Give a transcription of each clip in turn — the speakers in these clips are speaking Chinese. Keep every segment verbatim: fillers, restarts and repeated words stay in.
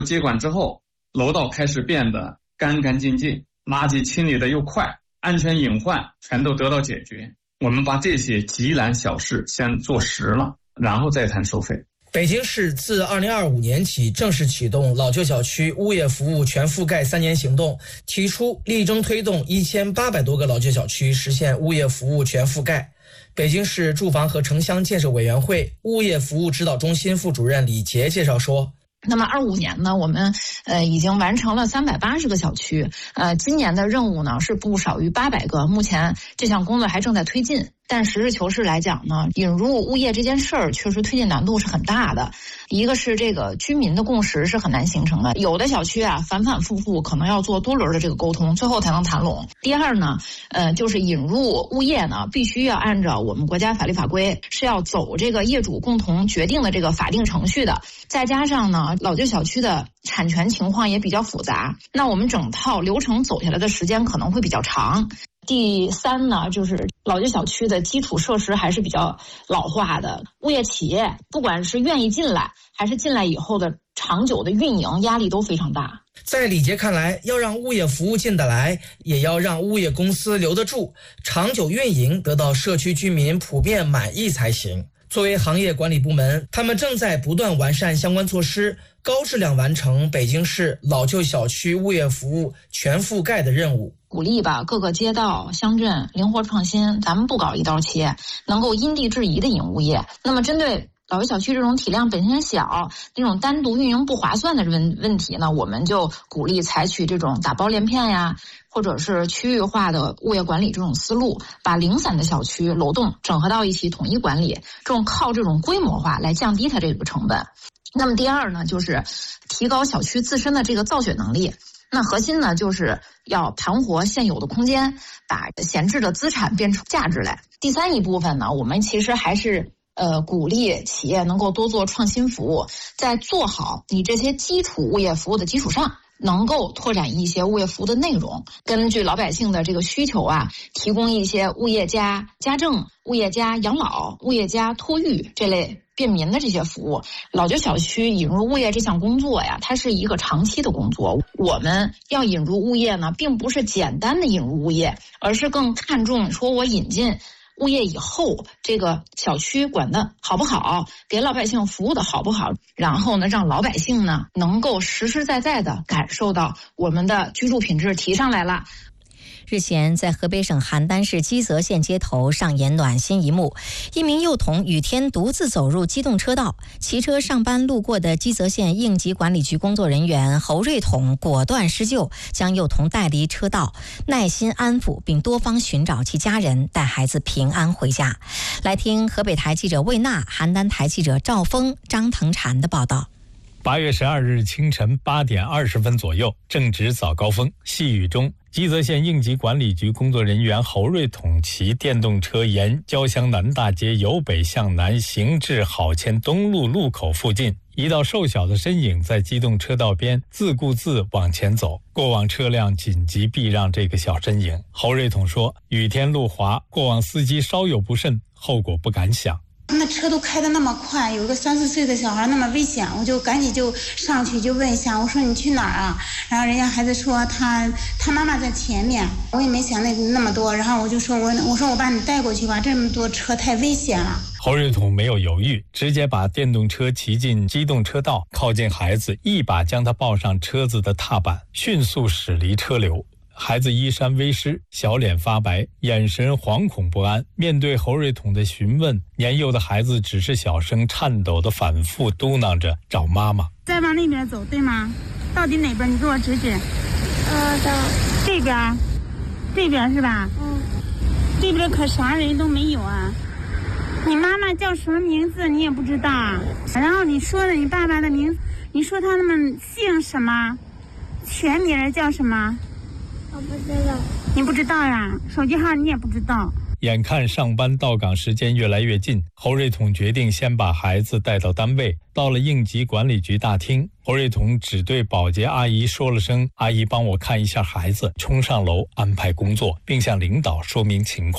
接管之后，楼道开始变得干干净净，垃圾清理的又快，安全隐患全都得到解决。我们把这些急难小事先做实了，然后再谈收费。 北京市自二零二五年起正式启动老旧小区物业服务全覆盖三年行动，提出力争推动一千八百多个老旧小区实现物业服务全覆盖。北京市住房和城乡建设委员会物业服务指导中心副主任李杰介绍说， 那么二五年呢，我们呃已经完成了三百八十个小区，呃，今年的任务呢是不少于八百个，目前这项工作还正在推进。但实事求是来讲呢，引入物业这件事儿确实推进难度是很大的。一个是这个居民的共识是很难形成的，有的小区啊反反复复可能要做多轮的这个沟通，最后才能谈拢。第二呢，呃，就是引入物业呢，必须要按照我们国家法律法规，是要走这个业主共同决定的这个法定程序的。再加上呢，老旧小区的产权情况也比较复杂，那我们整套流程走下来的时间可能会比较长。第三呢，就是老旧小区的基础设施还是比较老化的，物业企业不管是愿意进来，还是进来以后的长久的运营压力都非常大。 在李杰看来，要让物业服务进得来，也要让物业公司留得住，长久运营得到社区居民普遍满意才行。作为行业管理部门，他们正在不断完善相关措施，高质量完成北京市老旧小区物业服务全覆盖的任务。 鼓励吧各个街道乡镇灵活创新，咱们不搞一刀切，能够因地制宜的引物业。那么针对老旧小区这种体量本身小，那种单独运营不划算的问问题呢，我们就鼓励采取这种打包连片呀，或者是区域化的物业管理这种思路，把零散的小区楼栋整合到一起统一管理，这种靠这种规模化来降低它这个成本。那么第二呢，就是提高小区自身的这个造血能力。那核心呢，就是要盘活现有的空间，把闲置的资产变成价值来。第三一部分呢，我们其实还是呃鼓励企业能够多做创新服务，在做好你这些基础物业服务的基础上，能够拓展一些物业服务的内容，根据老百姓的这个需求啊，提供一些物业加家政、物业加养老、物业加托育这类便民的这些服务。老旧小区引入物业这项工作呀，它是一个长期的工作。我们要引入物业呢，并不是简单的引入物业，而是更看重说我引进物业以后，这个小区管得好不好，给老百姓服务的好不好，然后呢，让老百姓呢能够实实在在的感受到我们的居住品质提上来了。 日前，在河北省邯郸市基泽县街头上演暖心一幕，一名幼童雨天独自走入机动车道，骑车上班路过的基泽县应急管理局工作人员侯瑞统果断施救，将幼童带离车道，耐心安抚，并多方寻找其家人，带孩子平安回家。来听河北台记者魏娜、邯郸台记者赵峰、张腾婵的报道。 八月十二日清晨八点二十分左右，正值早高峰，细雨中，基泽县应急管理局工作人员侯瑞统骑电动车沿交乡南大街由北向南行至好迁东路路口附近，一道瘦小的身影在机动车道边自顾自往前走，过往车辆紧急避让这个小身影。侯瑞统说，雨天路滑，过往司机稍有不慎，后果不敢想。 那车都开得那么快，有个三四岁的小孩那么危险，我就赶紧就上去就问一下，我说你去哪儿啊？然后人家孩子说他他妈妈在前面，我也没想那那么多，然后我就说我我说我把你带过去吧，这么多车太危险了。 侯瑞统没有犹豫，直接把电动车骑进机动车道，靠近孩子，一把将他抱上车子的踏板，迅速驶离车流。孩子衣衫微湿，小脸发白，眼神惶恐不安。面对侯瑞统的询问，年幼的孩子只是小声颤抖地反复嘟囔着找妈妈。 再往那边走，对吗？到底哪边？你给我指指。 呃的这边，这边是吧？ 嗯。 这边可啥人都没有啊。你妈妈叫什么名字？你也不知道啊。然后你说了你爸爸的名字，你说他们姓什么？全名叫什么？ 我不知道。 你不知道呀？手机号你也不知道。 眼看上班到岗时间越来越近，侯瑞统决定先把孩子带到单位。到了应急管理局大厅，侯瑞统只对保洁阿姨说了声阿姨帮我看一下孩子，冲上楼安排工作，并向领导说明情况。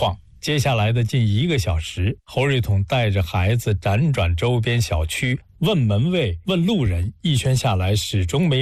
接下来的近一个小时，侯瑞统带着孩子辗转周边小区，问门卫、问路人，一圈下来始终没